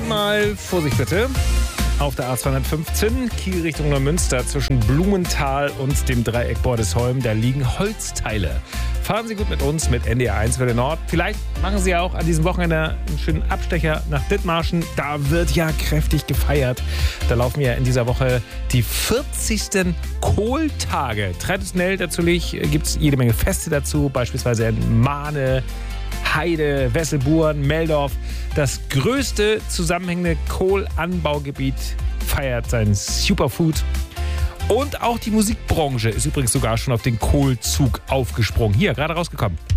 Einmal Vorsicht bitte. Auf der A215, Kiel Richtung Neumünster, zwischen Blumenthal und dem Dreieck Bordesholm, da liegen Holzteile. Fahren Sie gut mit uns mit NDR 1 Welle Nord. Vielleicht machen Sie auch an diesem Wochenende einen schönen Abstecher nach Dithmarschen. Da wird ja kräftig gefeiert. Da laufen ja in dieser Woche die 40. Kohltage. Traditionell natürlich gibt es jede Menge Feste dazu, beispielsweise in Mahne, Heide, Wesselburen, Meldorf. Das größte zusammenhängende Kohlanbaugebiet feiert sein Superfood. Und auch die Musikbranche ist übrigens sogar schon auf den Kohlzug aufgesprungen. Hier, gerade rausgekommen.